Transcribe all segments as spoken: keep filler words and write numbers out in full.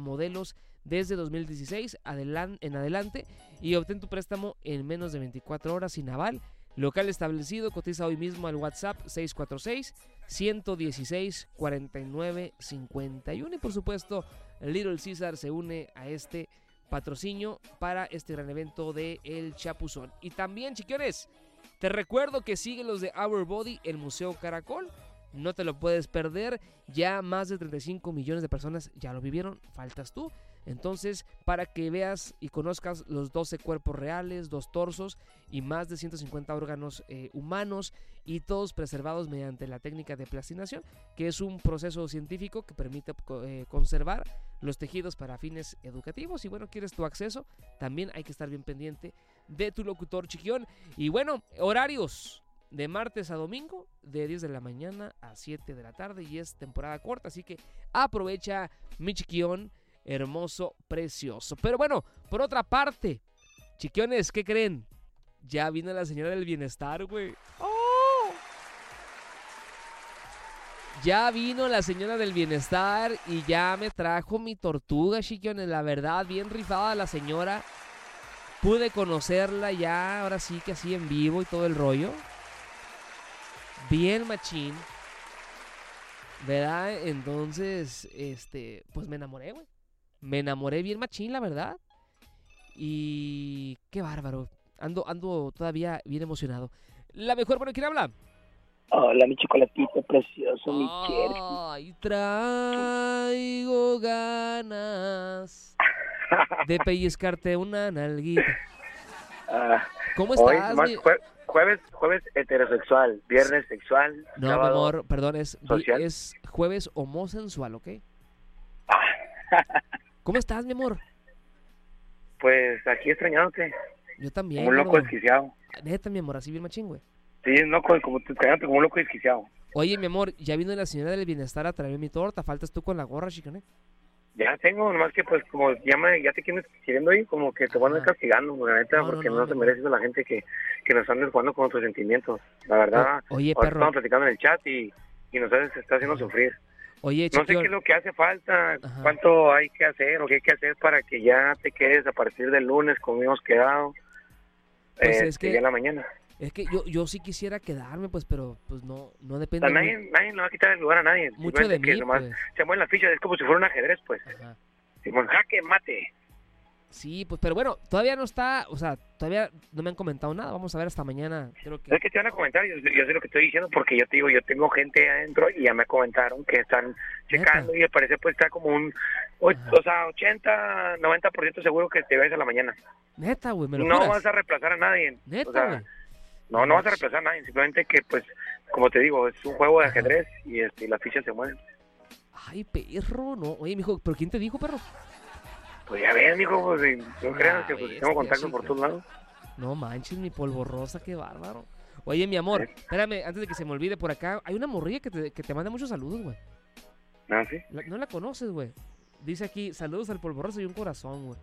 modelos desde dos mil dieciséis adelan- en adelante y obtén tu préstamo en menos de veinticuatro horas sin aval. Local establecido, cotiza hoy mismo al WhatsApp seis cuatro seis, uno uno seis, cuatro nueve cinco uno. Y por supuesto, Little Caesar se une a este patrocinio para este gran evento de El Chapuzón. Y también, chiquiones, te recuerdo que siguen los de Our Body, el Museo Caracol. No te lo puedes perder. Ya más de treinta y cinco millones de personas ya lo vivieron. Faltas tú. Entonces, para que veas y conozcas los doce cuerpos reales, dos torsos y más de ciento cincuenta órganos eh, humanos, y todos preservados mediante la técnica de plastinación, que es un proceso científico que permite eh, conservar los tejidos para fines educativos. Y bueno, quieres tu acceso, también hay que estar bien pendiente de tu locutor, chiquión. Y bueno, horarios de martes a domingo, de diez de la mañana a siete de la tarde, y es temporada corta, así que aprovecha, mi chiquión hermoso, precioso. Pero bueno, por otra parte, chiquiones, ¿qué creen? Ya vino la señora del bienestar, güey. ¡Oh! Ya vino la señora del bienestar y ya me trajo mi tortuga, chiquiones. La verdad, bien rifada la señora. Pude conocerla ya, ahora sí que así en vivo y todo el rollo. Bien machín, ¿verdad? Entonces, este, pues me enamoré, güey. Me enamoré bien machín, la verdad. Y qué bárbaro. Ando, ando todavía bien emocionado. La mejor, bueno, ¿quién habla? Hola, mi chocolatito precioso, mi Cherky. Ay, traigo ganas de pellizcarte una nalguita. Ah, ¿Cómo hoy estás? más mi- jue- jueves, jueves heterosexual, viernes sexual, No, mi sábado amor, perdón, es, social. es jueves homosensual, ¿ok? ¿Cómo estás, mi amor? Pues aquí extrañándote, Yo también, como un loco gordo. desquiciado. Neta, mi amor, así bien machín, güey. Sí, no, como, como tú extrañándote como un loco desquiciado. Oye, mi amor, ya vino la señora del bienestar a traerme mi torta. Faltas tú con la gorra, chicane. Ya tengo, nomás que pues como ya, me, ya te quieres queriendo ir, como que te van a ir Ajá. castigando, la neta, No, no, porque no, no, mi se amor. merece la gente que, que nos andes jugando con nuestros sentimientos. La verdad, O- oye, ahorita perro. estamos platicando en el chat y, y nos haces- está haciendo Ajá. sufrir. Oye, No sé chiquión. qué es lo que hace falta, Ajá. cuánto hay que hacer o qué hay que hacer para que ya te quedes a partir del lunes como hemos quedado. Pues eh, es que- ya en la mañana. Es que yo, yo sí quisiera quedarme, pues, pero pues no, no O depende sea, muy- nadie, nadie le va a quitar el lugar a nadie. mucho de Simplemente que mí, nomás pues. se mueven las fichas, es como si fuera un ajedrez, pues. Ajá. Simón, jaque, mate. Sí, pues, pero bueno, todavía no está, o sea, todavía no me han comentado nada. Vamos a ver hasta mañana. Creo que... Es que te van a comentar, yo, yo sé lo que estoy diciendo, porque yo te digo, yo tengo gente adentro y ya me comentaron que están checando y al parecer pues está como un, o, Ajá. o sea, ochenta, noventa por ciento seguro que te ves a la mañana. Neta, güey, me lo No juras. vas a reemplazar a nadie. Neta, o sea, güey. no, no vas a reemplazar a nadie, simplemente que pues, como te digo, es un juego de Ajá. ajedrez y, este, y las fichas se mueven. Ay, perro, no. Oye, mijo, ¿pero quién te dijo, perro? Pues ya ven, mijo, pues, y no creas que pues, bestia, tengo contacto por chica. todos lados. No manches, mi polvo rosa, qué bárbaro. Oye, mi amor, ¿Eh? espérame, antes de que se me olvide por acá, hay una morrilla que te, que te manda muchos saludos, güey. ¿Ah, sí? La- no la conoces, güey. Dice aquí, saludos al polvo rosa y un corazón, güey.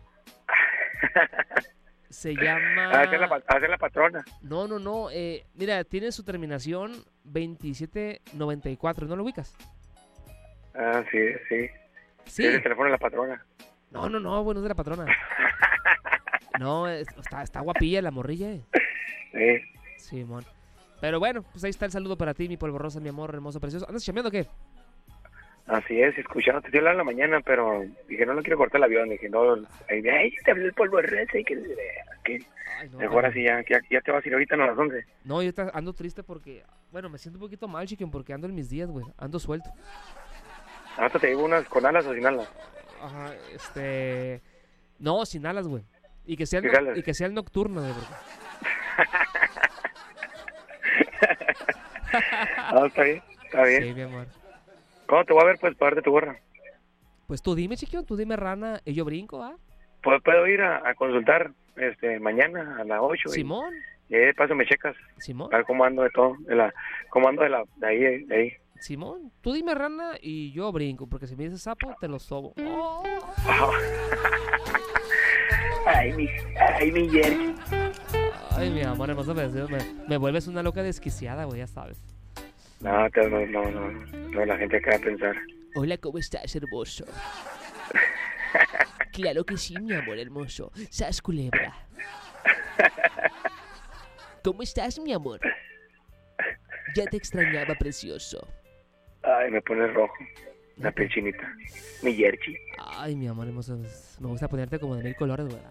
Se llama... A hacer la, pa- a hacer la patrona. No, no, no. eh, mira, tiene su terminación veintisiete noventa y cuatro. ¿No lo ubicas? Ah, sí, sí. Sí. Es el teléfono de la patrona. No, no, no, bueno, es de la patrona. No, es- está, está guapilla la morrilla, eh. Sí. Sí, mon. Pero bueno, pues ahí está el saludo para ti, mi polvo rosa, mi amor hermoso, precioso. ¿Andas chameando o qué? Así es, escuchando, te estoy hablando en la mañana, pero dije, no, no quiero cortar el avión, dije, no, ahí, ay, te habló el polvo rosa y que, que Ay, no, mejor pero- así ya, ya, ya te vas a ir ahorita a las once. No, yo ta- ando triste porque, bueno, me siento un poquito mal, chiquen, porque ando en mis días, güey. Ando suelto. Ahorita te digo unas con alas o sin alas. Ajá, este... No, sin alas, güey. Y que sea el, ¿Qué no- alas? y que sea el nocturno, güey. porque- Ah, está bien, está bien. Sí, mi amor. ¿Cómo te voy a ver, pues, para darte tu gorra? Pues tú dime, chiquillo, tú dime, rana, y yo brinco, ¿ah? Pues puedo ir a, a consultar este mañana a las ocho. Simón, Y, y ahí de paso me checas, Simón, a ver cómo ando de todo, de la, cómo ando de, la, de ahí, de ahí. Simón. Tú dime, rana, y yo brinco, porque si me dices sapo, te lo sobo. Oh. Ay, mi, ay, mi Jerry. Ay, mi amor hermoso, me, me, me vuelves una loca desquiciada, güey, ya sabes. No, te- no, no, no, no, la gente acaba de pensar. Hola, ¿cómo estás, hermoso? Claro que sí, mi amor hermoso. Sas culebra. ¿Cómo estás, mi amor? Ya te extrañaba, precioso. Ay, me pone rojo. La piel chinita. Mi Yerchi. Ay, mi amor hermoso. Me gusta ponerte como de mil colores, güey.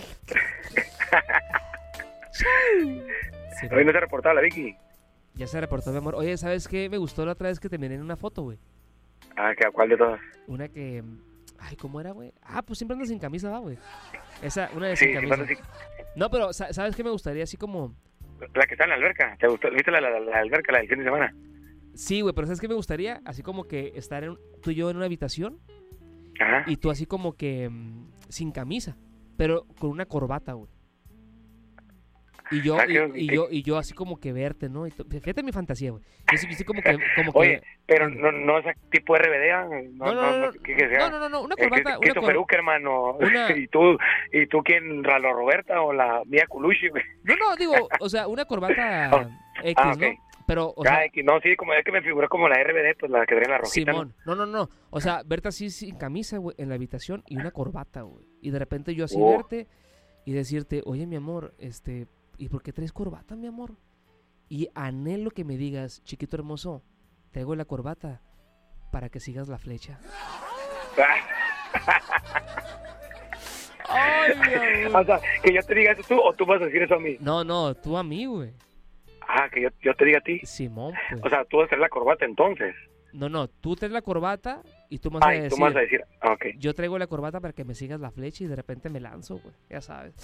Sí, Hoy no se ha reportado la Vicky. ya se reportó, mi amor. Oye, ¿sabes qué? Me gustó la otra vez que te miré en una foto, güey. Ah, ¿qué, ¿cuál de todas? Una que... Ay, ¿cómo era, güey? Ah, pues siempre andas sin camisa, va, güey. Esa, una de Sí, sin sí, camisa. pasa así. No, pero sa- ¿sabes qué me gustaría? Así como... La que está en la alberca. ¿Te gustó? ¿Viste la, la, la alberca, la del fin de semana? Sí, güey, pero ¿sabes qué me gustaría? Así como que estar en, tú y yo en una habitación Ajá. y tú así como que mm, sin camisa, pero con una corbata, güey. Y yo, Ah, y, qué- y qué- yo, y yo así como que verte, ¿no? Y tú- fíjate mi fantasía, güey. Yo sí, yo sí como que, como que... Oye, pero Mande. no, no es tipo R B D, ¿ah? No, no, no, no, no, ¿qué que sea? no, no, no, no, una Eh, ¿qué- corbata, una Christopher cor- Uckerman o... una- ¿Y tú, y tú quién? ¿La Roberta o la Mia Colucci, güey? No, no, digo, o sea, una corbata X, Ah, ok. ¿no? Pero, o Ah, sea, X, no, sí, como es que me figuró como la R B D, pues la que trae la rojita, ¿no? Simón, no, no, no, o sea, verte así sin camisa, güey, en la habitación y una corbata, güey. Y de repente yo así Oh. verte y decirte, oye, mi amor, este, ¿y por qué traes corbata, mi amor? Y anhelo que me digas, chiquito hermoso, traigo la corbata para que sigas la flecha. Ay, mi amor. O sea, que yo te diga eso tú o tú vas a decir eso a mí. No, no, tú a mí, güey. Ah, que yo, yo te diga a ti. Simón, pues. O sea, tú vas a hacer la corbata entonces. No, no, tú traes la corbata y tú me vas a Ay, decir, tú me vas a decir, ah, ok. yo traigo la corbata para que me sigas la flecha y de repente me lanzo, güey, ya sabes.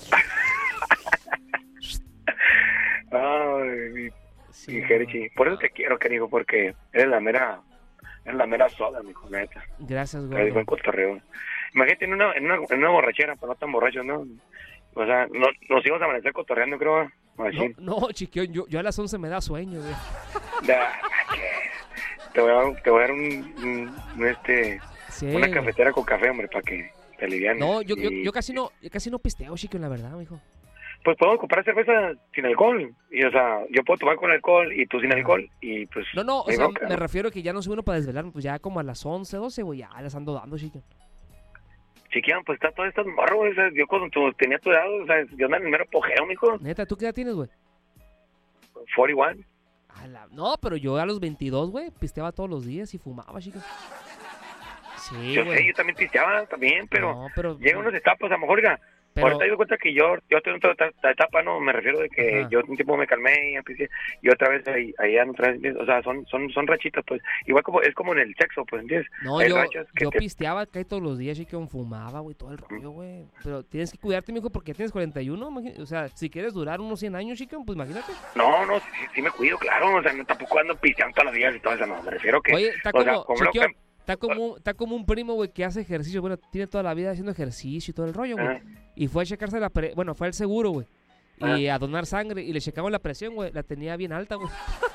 Ay, mi, Sí, mi mi Jerichi. amor. Por eso te quiero, querido, porque eres la mera, eres la mera soda, mi neta. Gracias, Eres buen gordo. cotorreo. Imagínate en una, en una, en una borrachera, pero no tan borrachos, ¿no? O sea, no, nos íbamos a amanecer cotorreando, creo, No, machín. no, chiquión, yo, yo a las once me da sueño, güey. Ya, ¿qué? Te voy a dar, te voy a dar un, un- un, este, Sí. una cafetera con café, hombre, para que te alivianes. No, yo, yo, Y, yo casi no, yo casi no pisteo, chiquión, la verdad, mijo. Pues podemos comprar cerveza sin alcohol. Y, o sea, yo puedo tomar con alcohol y tú sin Ajá. alcohol. Y pues. No, no, o hay sea, bronca, me ¿no? refiero que ya no soy uno para desvelarme, pues ya como a las once, doce, güey, ya les ando dando, chiquión. Chiquilla, pues está todas estas morros. O sea, yo cuando tu- tenía tu edad, o sea, yo andaba en el mero pogeo, mijo. Neta, ¿tú qué edad tienes, güey? cuarenta y uno. A la- No, pero yo a los veintidós, güey, pisteaba todos los días y fumaba, chiquión. Sí, Yo güey. sé, yo también pisteaba también, pero No, pero... llegan unas etapas, a lo mejor, oiga, pero- ahorita me doy cuenta que yo, yo tengo otra esta etapa, no, me refiero de que Ajá. yo un tiempo me calmé y ya pisteé, y otra vez ahí, ahí ando otra vez, o sea, son, son, son rachitas, pues, igual como, es como en el sexo, pues, ¿entiendes? No, Hay yo, rachas que yo te- pisteaba acá todos los días, chiquión, fumaba, güey, todo el rollo, güey. Pero tienes que cuidarte, mijo, porque tienes cuarenta y uno, imagi- o sea, si quieres durar unos cien años, chiquión, pues imagínate. No, no, sí, sí, sí me cuido, claro, o sea, no, tampoco ando pisteando todos los días y todo eso, no, me refiero que, Oye, está o sea, como, como lo chiquión, que- está como, está como un primo, güey, que hace ejercicio, bueno, tiene toda la vida haciendo ejercicio y todo el rollo, güey. Ajá. Y fue a checarse la, pre- bueno, fue al seguro, güey. Y Ajá. a donar sangre y le checaban la presión, güey, la tenía bien alta, güey.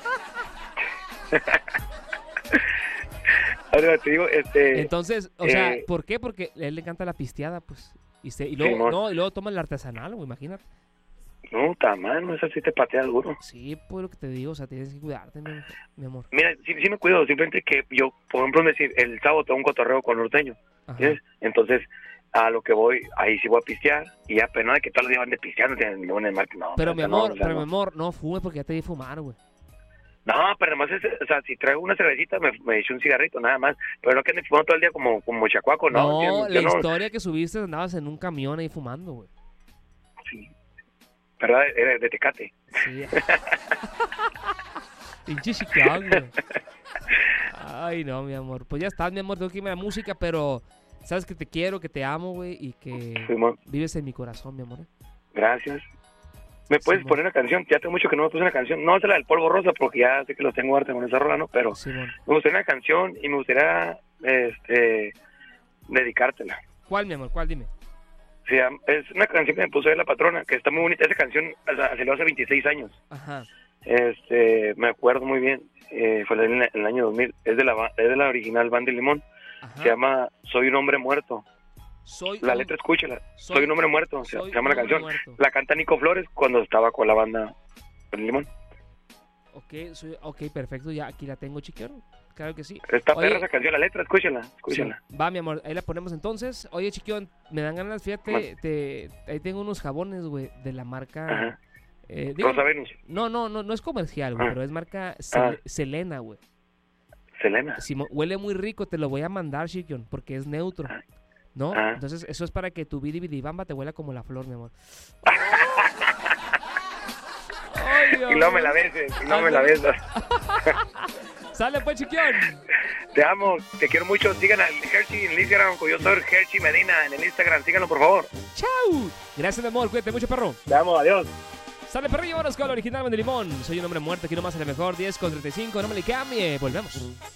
Ahora te digo, este, Entonces, o sea, eh, ¿por qué? Porque a él le encanta la pisteada, pues. Y, se, y luego, Simón. no, y luego toma el artesanal, güey, imagínate. no, tamano, eso sí te patea duro. Sí, pues lo que te digo, o sea, tienes que cuidarte, mi, mi amor. Mira, sí, sí me cuido, simplemente que yo, por ejemplo, decir, el sábado tengo un cotorreo con norteño, Ajá. ¿entiendes? Entonces, a lo que voy, ahí sí voy a pistear, y ya, pero no de que todos los días van de pistear, no tienen lunes, martes, no. Pero o mi sea, no, amor, o sea, pero no. mi amor, no fumes porque ya te di fumar, güey. No, pero además, es, o sea, si traigo una cervecita, me, me echo un cigarrito, nada más, pero no que ande fumando todo el día como, como chacuaco, no. No, ¿entiendes? la Yo no- historia que subiste andabas en un camión ahí fumando, güey. sí. ¿Verdad? Era de Tecate. Sí. Pinche chicán, güey. Ay, no, mi amor. Pues ya estás, mi amor, tengo que irme a la música, pero sabes que te quiero, que te amo, güey, y que Simón, vives en mi corazón, mi amor. ¿eh? gracias. ¿Me puedes Simón. poner una canción? Ya tengo mucho que no me puse una canción. No es la del polvo rosa, porque ya sé que los tengo harta con esa rola, ¿no? Pero Simón. me gustaría una canción y me gustaría este, dedicártela. ¿Cuál, mi amor? ¿Cuál? Dime. Se llama- es una canción que me puso de la patrona, que está muy bonita. Esa canción o sea, salió hace veintiséis años. Ajá. Este, me acuerdo muy bien. Eh, fue en el, en el año dos mil. Es de la ba- es de la original Banda de Limón. Ajá. Se llama Soy un hombre muerto. Soy La un- letra, escúchala. soy- Soy un hombre muerto. Se, soy se llama la un hombre canción. muerto. La canta Nico Flores cuando estaba con la banda de Limón. Ok, soy, ok, perfecto, ya aquí la tengo, chiquión. claro que sí. Está Oye, perra esa canción, la letra, escúchala, escúchala. sí, va, mi amor, ahí la ponemos entonces. Oye, chiquión, me dan ganas, fíjate, te, ahí tengo unos jabones, güey, de la marca... Ajá. Eh, digo, Rosa Venus. no, no, no, no es comercial, güey, Ah. pero es marca Sel- Ah. Selena, güey. Selena. Si mo- huele muy rico, te lo voy a mandar, chiquión, porque es neutro, Ah. ¿no? Ah. Entonces, eso es para que tu bidi bidi bamba te huela como la flor, mi amor. Ay, Y luego me la beses, y luego me la besas. Sale pues, chiquión. Te amo, te quiero mucho. Sigan al Hershey en el Instagram, yo soy Hershey Medina en el Instagram. Síganlo, por favor. Chau. Gracias, mi amor, cuídate mucho, perro. Te amo, adiós. Sale, perro, y vámonos con el original de limón. Soy un hombre muerto, aquí nomás a lo mejor, diez con treinta y cinco, no me le cambie. Volvemos.